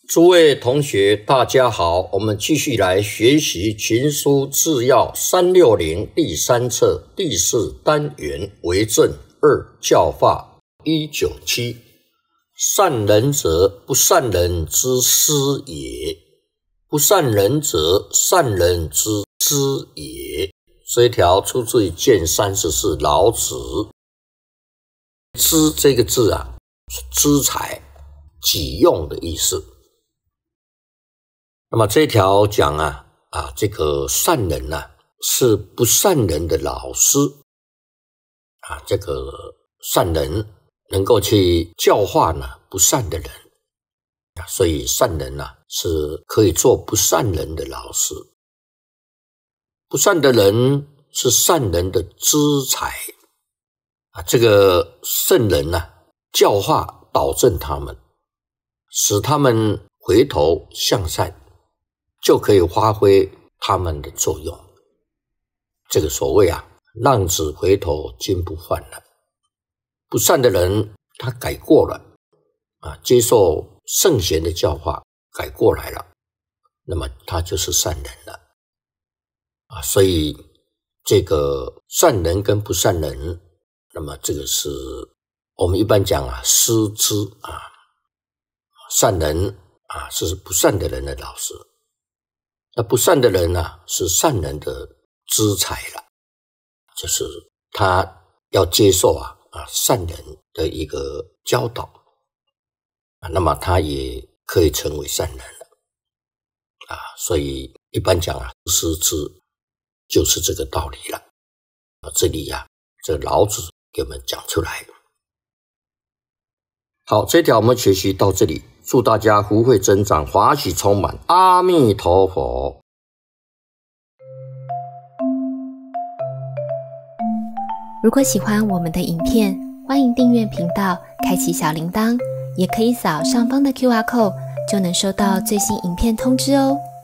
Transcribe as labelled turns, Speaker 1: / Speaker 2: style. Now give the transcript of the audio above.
Speaker 1: 诸位同学，大家好，我们继续来学习群书治要360第3册第4单元为政2教化197。善人者，不善人之师也；不善人者，善人之师也。这一条出自于卷34老子。资这个字啊，是资财、己用的意思。那么这一条讲这个善人是不善人的老师这个善人能够去教化不善的人所以善人是可以做不善人的老师。不善的人是善人的资财这个圣人教化导正他们，使他们回头向善，就可以发挥他们的作用。这个所谓浪子回头金不换了。不善的人他改过了接受圣贤的教化，改过来了，那么他就是善人了所以这个善人跟不善人，那么这个是我们一般讲师资善人是不善的人的老师，那不善的人是善人的资财了，就是他要接受善人的一个教导那么他也可以成为善人了所以一般讲师资就是这个道理了这里这老子给我们讲出来。好，这条我们学习到这里，祝大家福慧增长，法喜充满，阿弥陀佛。
Speaker 2: 如果喜欢我们的影片，欢迎订阅频道，开启小铃铛，也可以扫上方的 QR code， 就能收到最新影片通知哦。